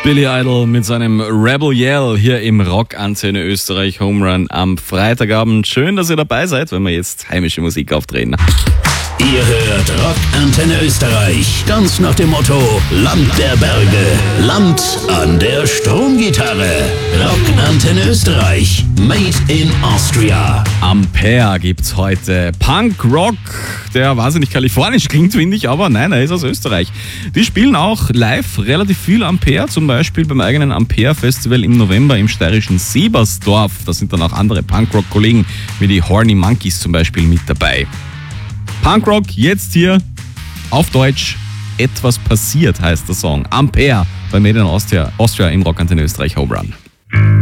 Billy Idol mit seinem Rebel Yell hier im Rock-Antenne Österreich Home Run am Freitagabend. Schön, dass ihr dabei seid, wenn wir jetzt heimische Musik aufdrehen. Ihr hört Rock-Antenne Österreich, ganz nach dem Motto Land der Berge, Land an der Stromgitarre. Rock-Antenne Österreich, made in Austria. Ampere gibt's heute. Punk-Rock, der wahnsinnig kalifornisch klingt, finde ich, aber nein, er ist aus Österreich. Die spielen auch live relativ viel Ampere, zum Beispiel beim eigenen Ampere-Festival im November im steirischen Sebersdorf. Da sind dann auch andere Punk-Rock-Kollegen wie die Horny Monkeys zum Beispiel mit dabei. Punkrock, jetzt hier auf Deutsch. Etwas passiert heißt der Song. Ampere bei Made in Austria im Rock-Antenne Österreich Home Run.